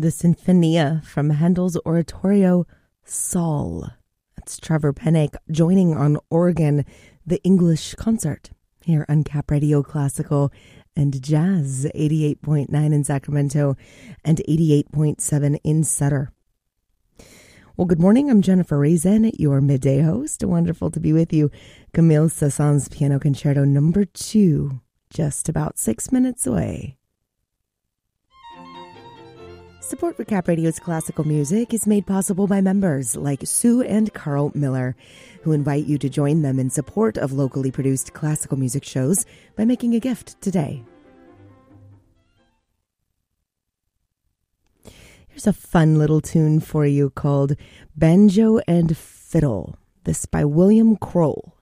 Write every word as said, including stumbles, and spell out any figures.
the Sinfonia from Handel's oratorio Saul. That's Trevor Pennick joining on organ, the English concert here on Cap Radio Classical and Jazz, eighty-eight point nine in Sacramento and eighty-eight point seven in Sutter. Well, good morning. I'm Jennifer Raisin, your midday host. Wonderful to be with you. Camille Saint-Saëns Piano Concerto number two, just about six minutes away. Support for Cap Radio's classical music is made possible by members like Sue and Carl Miller, who invite you to join them in support of locally produced classical music shows by making a gift today. Here's a fun little tune for you called Banjo and Fiddle. This by William Kroll.